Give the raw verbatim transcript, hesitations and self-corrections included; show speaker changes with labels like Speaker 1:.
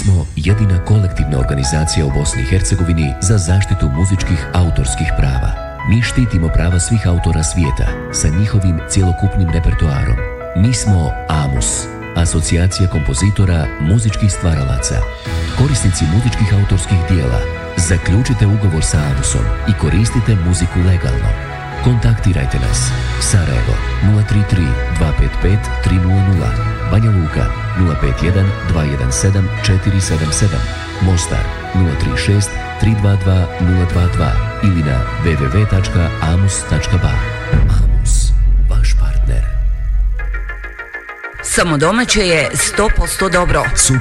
Speaker 1: smo jedina kolektivna organizacija u Bosni i Hercegovini za zaštitu muzičkih autorskih prava. Mi štitimo prava svih autora svijeta sa njihovim cjelokupnim repertoarom. Mi smo AMUS, Asocijacija kompozitora muzičkih stvaralaca. Korisnici muzičkih autorskih dijela, zaključite ugovor sa AMUSom i koristite muziku legalno. Kontaktirajte nas. Sarajevo nula tri tri dva pet pet tri nula nula, Banja Luka nula pet jedan dva jedan sedam četiri sedam sedam, Mostar nula tri šest tri dva dva nula dva dva ili na w w w tačka amus tačka ba. AMUS, vaš partner.
Speaker 2: Samo domaće je sto posto dobro.